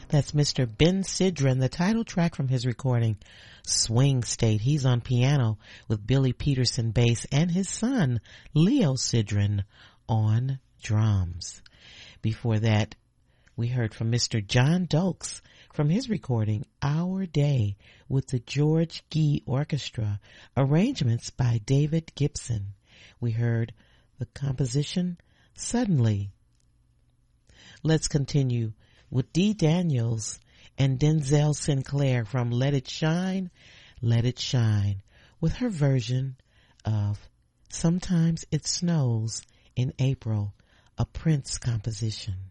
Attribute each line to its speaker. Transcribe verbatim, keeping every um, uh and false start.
Speaker 1: That's Mister Ben Sidran, the title track from his recording, Swing State. He's on piano with Billy Peterson bass and his son, Leo Sidran, on drums. Before that, we heard from Mister John Dokes from his recording, Our Day, with the George Gee Orchestra, arrangements by David Gibson. We heard the composition, Suddenly. Let's continue with Dee Daniels and Denzel Sinclair from Let It Shine, Let It Shine, with her version of Sometimes It Snows in April, a Prince composition.